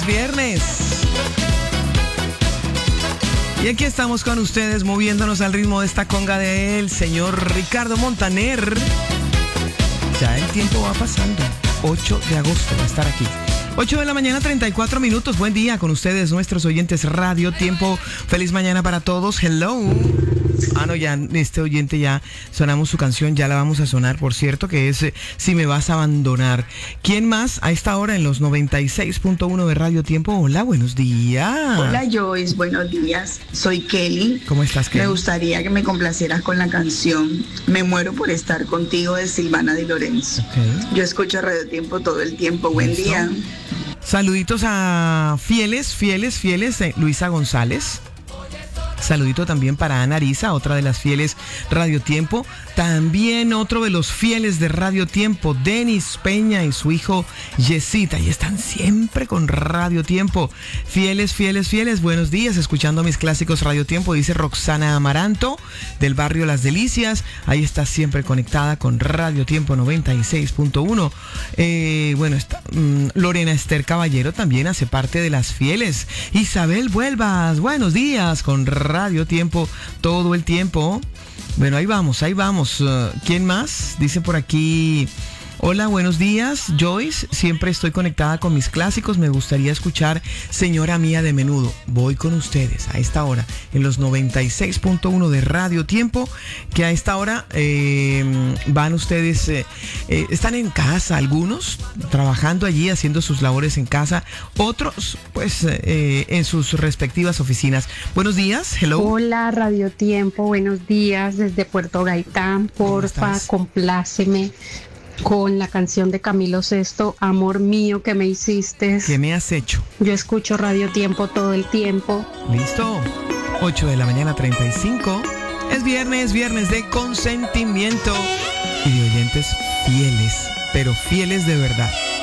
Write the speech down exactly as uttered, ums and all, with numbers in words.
viernes. Y aquí estamos con ustedes moviéndonos al ritmo de esta conga de el señor Ricardo Montaner. Ya el tiempo va pasando. ocho de agosto va a estar aquí. ocho de la mañana, treinta y cuatro minutos. Buen día con ustedes, nuestros oyentes Radio Tiempo. Feliz mañana para todos. Hello. Ah, no, ya este oyente ya sonamos su canción, ya la vamos a sonar, por cierto, que es eh, Si me vas a abandonar. ¿Quién más a esta hora en los noventa y seis punto uno de Radio Tiempo? Hola, buenos días. Hola, Joyce, buenos días. Soy Kelly. ¿Cómo estás, Kelly? Me gustaría que me complacieras con la canción Me muero por estar contigo de Silvana Di Lorenzo. Okay. Yo escucho Radio Tiempo todo el tiempo. Buen ¿Listo? día. Saluditos a fieles, fieles, fieles, eh, Luisa González. Saludito también para Ana Arisa, otra de las fieles Radio Tiempo. También otro de los fieles de Radio Tiempo, Denis Peña y su hijo Yesita. Y están siempre con Radio Tiempo. Fieles, fieles, fieles. Buenos días, escuchando mis clásicos Radio Tiempo. Dice Roxana Amaranto, del barrio Las Delicias. Ahí está siempre conectada con Radio Tiempo noventa y seis punto uno. Eh, bueno, está, mmm, Lorena Esther Caballero también hace parte de las fieles. Isabel Vuelvas, buenos días con Radio Tiempo todo el tiempo. Bueno, ahí vamos, ahí vamos. Uh, ¿Quién más? Dice por aquí... Hola, buenos días, Joyce. Siempre estoy conectada con mis clásicos. Me gustaría escuchar Señora Mía de Menudo. Voy con ustedes a esta hora en los noventa y seis punto uno de Radio Tiempo, que a esta hora eh, van ustedes, eh, eh, están en casa, algunos trabajando allí, haciendo sus labores en casa, otros pues eh, en sus respectivas oficinas. Buenos días, hello. Hola, Radio Tiempo, buenos días desde Puerto Gaitán. Porfa, compláceme con la canción de Camilo Sesto, Amor Mío que me hiciste. ¿Qué me has hecho? Yo escucho Radio Tiempo todo el tiempo. Listo. ocho de la mañana, treinta y cinco. Es viernes, viernes de consentimiento y de oyentes fieles, pero fieles de verdad.